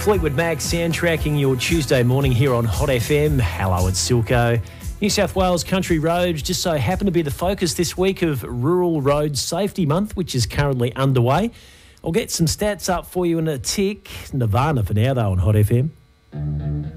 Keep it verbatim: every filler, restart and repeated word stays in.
Fleetwood Mac soundtracking your Tuesday morning here on Hot F M. Hello, it's Silko. New South Wales country roads just so happen to be the focus this week of Rural Road Safety Month, which is currently underway. I'll get some stats up for you in a tick. Nirvana for now, though, on Hot F M.